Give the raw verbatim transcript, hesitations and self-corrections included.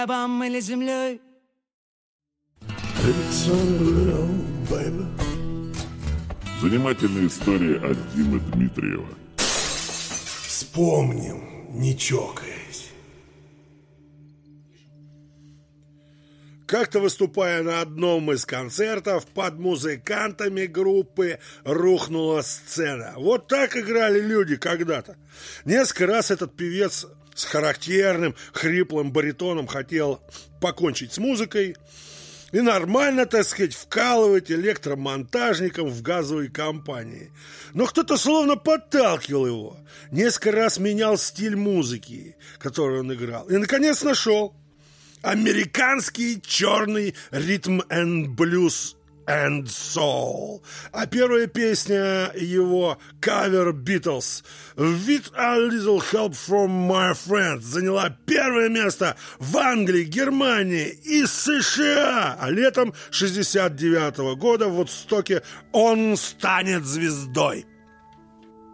небом или землей. Занимательная история от Димы Дмитриева. Вспомним, не чокаясь. Как-то выступая на одном из концертов, под музыкантами группы рухнула сцена. Вот так играли люди когда-то. Несколько раз этот певец с характерным хриплым баритоном хотел покончить с музыкой и нормально, так сказать, вкалывать электромонтажником в газовой компании. Но кто-то словно подталкивал его. Несколько раз менял стиль музыки, которую он играл. И, наконец, нашел. Американский черный ритм and блюз and soul. А первая песня его кавер Beatles With a Little Help from My Friends заняла первое место в Англии, Германии и США. А летом шестьдесят девятого года в Вудстоке он станет звездой.